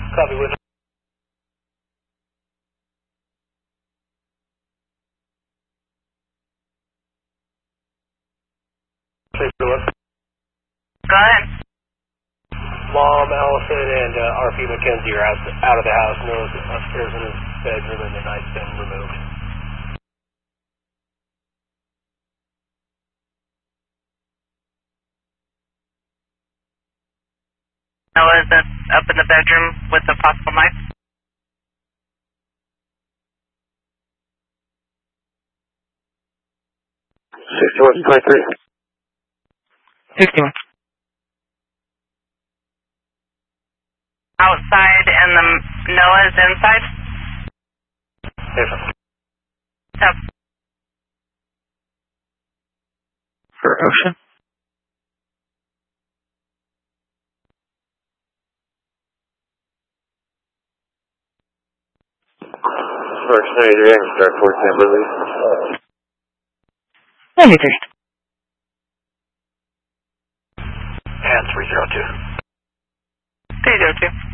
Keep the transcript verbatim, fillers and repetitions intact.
Copy with. Go ahead. Mom, Allison, and uh, R P McKenzie are out, out of the house. Noah's upstairs in his bedroom and the nightstand removed. Noah is up in the bedroom with a possible knife. sixty-one twenty-three. sixty-one. Outside and the Noah is inside? Yes. Yep. For Ocean. First ninety-three, I can start fourteen, I believe. ninety-three. And three zero two. three zero two.